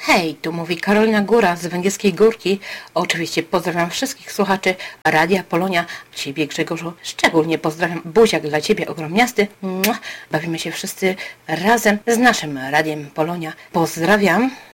Hej, tu mówi Karolina Góra z Węgierskiej Górki. Oczywiście pozdrawiam wszystkich słuchaczy Radia Polonia. Ciebie, Grzegorzu, szczególnie pozdrawiam. Buziak dla Ciebie, ogromniasty. Bawimy się wszyscy razem z naszym Radiem Polonia. Pozdrawiam.